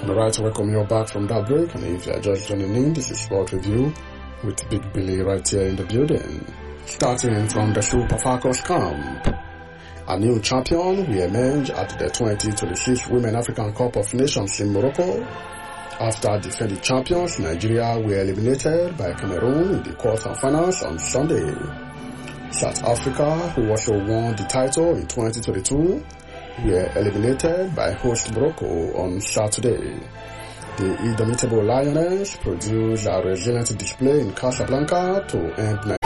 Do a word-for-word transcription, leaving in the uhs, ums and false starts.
Alright, to welcome you back from that break, and if you are just joining in, this is Sport Review with Big Billy right here in the building. Starting from the Super Falcons camp, a new champion will emerge at the twenty twenty-six Women African Cup of Nations in Morocco after defending champions Nigeria were eliminated by Cameroon in the quarterfinals on Sunday. South Africa, who also won the title in twenty twenty-two, were eliminated by host Morocco on Saturday. The indomitable Lioness produced a resilient display in Casablanca to end